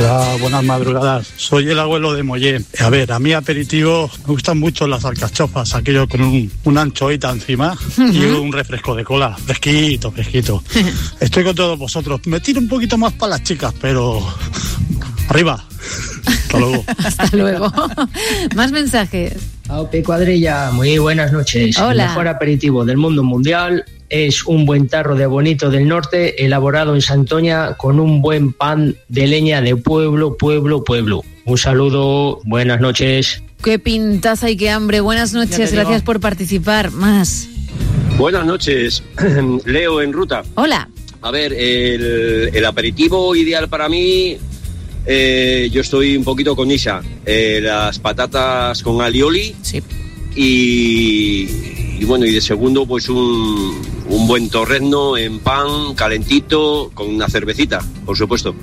Hola, buenas madrugadas. Soy el abuelo de Mollé. A ver, a mí aperitivo me gustan mucho las alcachofas, aquello con un anchoita encima y un refresco de cola, fresquito. Estoy con todos vosotros. Me tiro un poquito más para las chicas, pero arriba. Hasta luego. Hasta luego. Más mensajes. Aupe cuadrilla, muy buenas noches. Hola. El mejor aperitivo del mundo mundial es un buen tarro de bonito del norte elaborado en Santoña con un buen pan de leña de pueblo. Un saludo, buenas noches. Qué pintaza y qué hambre. Buenas noches, gracias por participar. Más. Buenas noches, Leo en ruta. Hola. A ver, el aperitivo ideal para mí, yo estoy un poquito con Isa. Las patatas con alioli. Sí. Y bueno, y de segundo, pues un buen torrezno en pan, calentito, con una cervecita, por supuesto.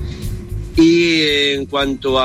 Y en cuanto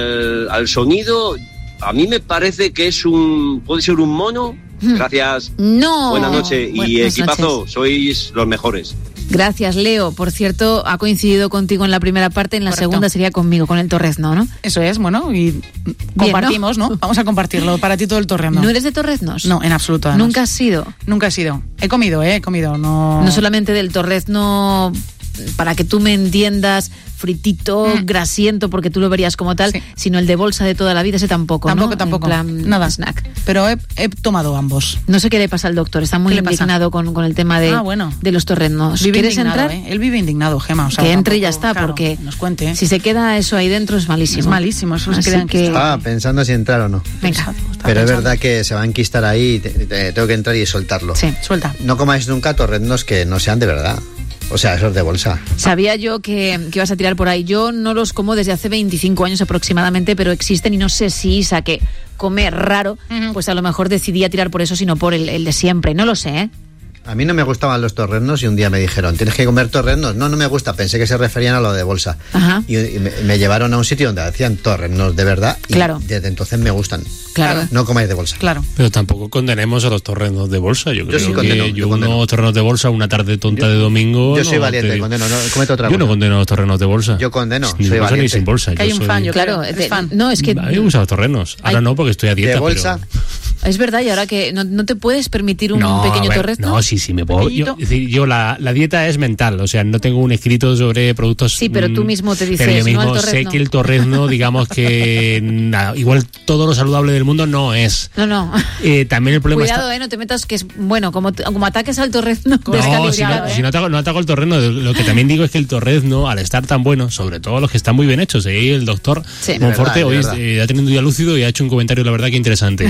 al sonido, a mí me parece que puede ser un mono. Gracias. No. Buenas noches. Y Buenas equipazo, noches. sois los mejores. Gracias, Leo. Por cierto, ha coincidido contigo en la primera parte, en la Correcto. segunda sería conmigo, con el torrezno, ¿no? Eso es, bueno, y compartimos, ¿no? Vamos a compartirlo. Para ti todo el torrezno. ¿No eres de torreznos? No, en absoluto. Además. ¿Nunca has sido? Nunca he sido. He comido, no... No solamente del torrezno, para que tú me entiendas, fritito, grasiento, porque tú lo verías como tal, Sí. sino el de bolsa de toda la vida, ese tampoco, ¿no? Tampoco. En plan, Nada. snack. Pero he tomado ambos. No sé qué le pasa al doctor, está muy ¿Qué le pasa? indignado con el tema de, Bueno. de los torreznos. Vive ¿Quieres indignado, entrar? Él vive indignado, Gema. O sea, Que entre y ya tampoco, está, claro, porque nos cuente. si se queda eso ahí dentro es malísimo. Es malísimo, eso se Así crean que... Estaba pensando si entrar o no. Venga. Pero es verdad que se va a enquistar ahí, tengo que entrar y soltarlo. Sí. Suelta. No comáis nunca torreznos que no sean de verdad. O sea, esos de bolsa. Sabía yo que ibas a tirar por ahí. Yo no los como desde hace 25 años aproximadamente, pero existen y no sé si Isa, que come raro, pues a lo mejor decidía tirar por eso, sino por el de siempre. No lo sé, ¿eh? A mí no me gustaban los torreznos y un día me dijeron, ¿tienes que comer torreznos? No me gusta, pensé que se referían a lo de bolsa. Ajá. Y me llevaron a un sitio donde hacían torreznos de verdad y Claro. desde entonces me gustan. Claro. No comáis de bolsa. Claro. Pero tampoco condenemos a los torreznos de bolsa. Yo creo sí que condeno, yo yo condeno. unos torrenos de bolsa una tarde tonta de domingo... Yo soy no valiente, te- condeno, no cometo otra Yo cosa. no condeno los torrenos de bolsa. Yo condeno, Ni soy bolsa ni valiente. sin bolsa. Que hay un fan, yo Claro, creo. ¿Eres fan? no, es que A mí me gustan los torrenos. Ahora Hay- no, porque estoy a dieta. De bolsa, es verdad, y ahora que no te puedes permitir un No, pequeño a ver, torrezno. No, sí, me puedo. Pequeñito. Es decir, yo la dieta es mental, o sea, no tengo un escrito sobre productos. Sí, pero tú mismo te dices, pero yo no mismo al sé torrezno. que el torrezno, digamos que nada, igual todo lo saludable del mundo no es. No. También el problema Cuidado, está. no te metas, que es bueno, como ataques al torrezno. No, descalibrado, si no ataco el torrezno, lo que también digo es que el torrezno, al estar tan bueno, sobre todo los que están muy bien hechos, el doctor Sí. Monforte De hoy verdad. ha tenido un día lúcido y ha hecho un comentario, la verdad, que interesante.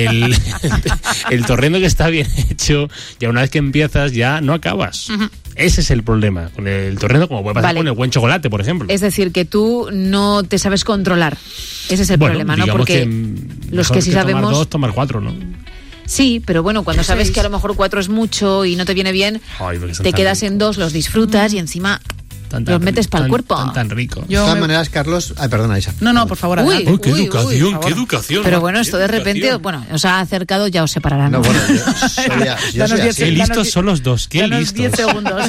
El torrezno que está bien hecho, ya una vez que empiezas, ya no acabas. Ese es el problema con el torrezno, como puede pasar Vale. con el buen chocolate, por ejemplo. Es decir, que tú no te sabes controlar. Ese es el Bueno, problema, ¿no? digamos Porque los mejor que sí sabemos... Tomar 2, tomar 4, ¿no? Sí, pero bueno, cuando sabes que a lo mejor 4 es mucho y no te viene bien, Ay, porque son te tan quedas ricos. en 2, los disfrutas y encima Tan los metes para el cuerpo. Tan rico. de todas maneras, Carlos... Ay, perdona, Isa. No, por favor, Uy. adelante. ¡Qué Uy, educación, por qué favor. educación! Pero bueno, qué esto de repente, educación. bueno, os ha acercado, ya os separarán. No, ¿no? bueno, yo soy Danos así. 10 Qué listos son los dos, qué Danos listos. 10 segundos.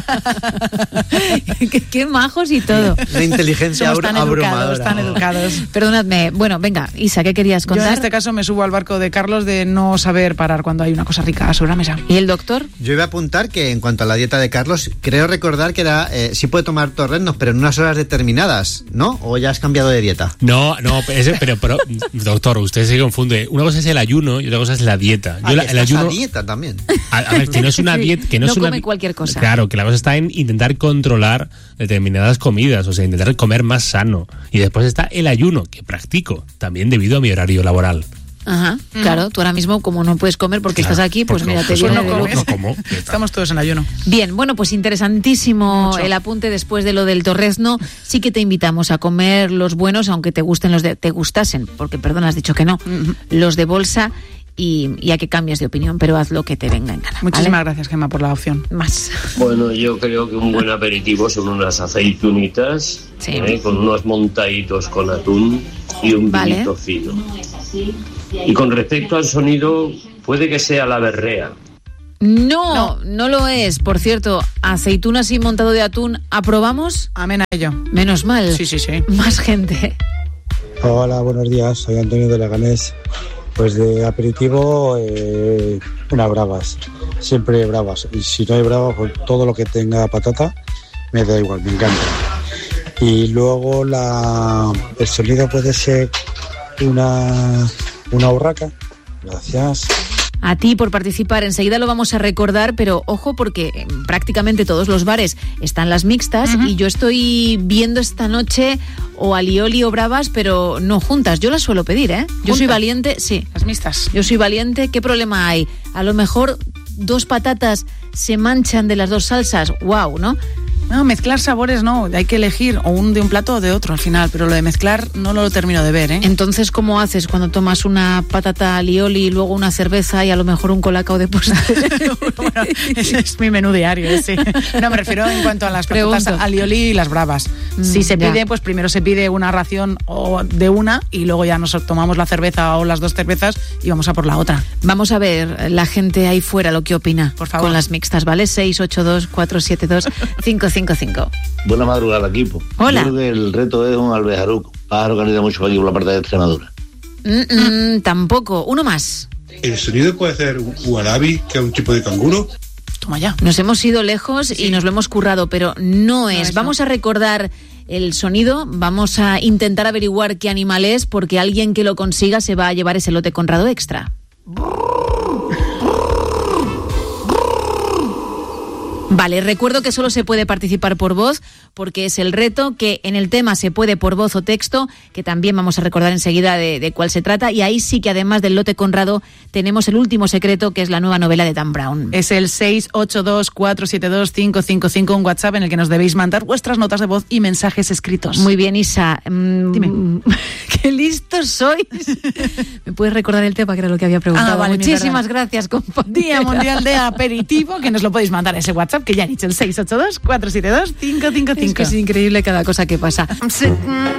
qué majos y todo. Una inteligencia Somos tan educados, abrumadora. tan educados. Perdonadme. Bueno, venga, Isa, ¿qué querías Yo en contar? este caso me subo al barco de Carlos de no saber parar cuando hay una cosa rica sobre la mesa. ¿Y el doctor? Yo iba a apuntar que en cuanto a la dieta de Carlos, creo recordar que era sí puede tomar torreznos, pero en unas horas determinadas, ¿no? ¿O ya has cambiado de dieta? No, pero, doctor, usted se confunde. Una cosa es el ayuno y otra cosa es la dieta. Ah, Yo que el estás ayuno, a dieta también. a ver, que no es una Sí, dieta, que no, no es una come cualquier cosa. Claro, que la cosa está en intentar controlar determinadas comidas, o sea, intentar comer más sano. Y después está el ayuno, que practico, también debido a mi horario laboral. Ajá, claro, tú ahora mismo como no puedes comer porque Claro, estás aquí, pues porque mira, te pues viene no de comes. lujo. No como. Estamos todos en ayuno. Bien, bueno, pues interesantísimo Mucho. el apunte después de lo del torrezno. Sí que te invitamos a comer los buenos, aunque te gusten te gustasen, porque perdón, has dicho que no, los de bolsa y a que cambies de opinión, pero haz lo que te venga en gana. Muchísimas ¿vale? gracias, Gemma, por la opción. Más. Bueno, yo creo que un buen aperitivo son unas aceitunitas Sí. con unos montaditos con atún y un Vale. vinito fino. Y con respecto al sonido, puede que sea la berrea. No lo es. Por cierto, aceitunas y montado de atún, ¿aprobamos? Amén a ello. Menos mal. Sí. Más gente. Hola, buenos días. Soy Antonio de Leganés. Pues de aperitivo, unas bravas. Siempre bravas. Y si no hay bravas, pues todo lo que tenga patata me da igual, me encanta. Y luego el sonido puede ser una urraca. Gracias. A ti por participar. Enseguida lo vamos a recordar, pero ojo porque en prácticamente todos los bares están las mixtas y yo estoy viendo esta noche o alioli o bravas, pero no juntas. Yo las suelo pedir, ¿eh? Yo soy valiente, sí. Las mixtas. Yo soy valiente. ¿Qué problema hay? A lo mejor 2 patatas se manchan de las 2 salsas. ¡Wow!, ¿no? No, mezclar sabores no, hay que elegir o de un plato o de otro al final, pero lo de mezclar no lo termino de ver, ¿eh? Entonces, ¿cómo haces cuando tomas una patata alioli y luego una cerveza y a lo mejor un colacao de postre? Bueno, ese es mi menú diario, sí. No, me refiero en cuanto a las patatas alioli y las bravas. Si se pide, pues primero se pide una ración o de una y luego ya nos tomamos la cerveza o las 2 cervezas y vamos a por la otra. Vamos a ver la gente ahí fuera lo que opina, por favor, con las mixtas, ¿vale? 682-472-555. Buena madrugada, equipo. Hola. Yo creo que el reto es un albejaruco, pájaro que anida mucho aquí por la parte de Extremadura. Tampoco. Uno más. ¿El sonido puede ser un uarabi, que es un tipo de canguro? Toma ya. Nos hemos ido lejos y nos lo hemos currado, pero no es. Vamos a recordar el sonido, vamos a intentar averiguar qué animal es, porque alguien que lo consiga se va a llevar ese lote Conrado Extra. Vale, recuerdo que solo se puede participar por voz, porque es el reto, que en el tema se puede por voz o texto, que también vamos a recordar enseguida de cuál se trata, y ahí sí que además del lote Conrado tenemos el último secreto, que es la nueva novela de Dan Brown. Es el 682-472-555, un WhatsApp en el que nos debéis mandar vuestras notas de voz y mensajes escritos. Muy bien, Isa. Dime. ¡Qué listos sois! ¿Me puedes recordar el tema, que era lo que había preguntado? Vale, muchísimas gracias, compañera. Día Mundial de Aperitivo, que nos lo podéis mandar a ese WhatsApp que ya he dicho, el 682-472-555. Es que es increíble cada cosa que pasa.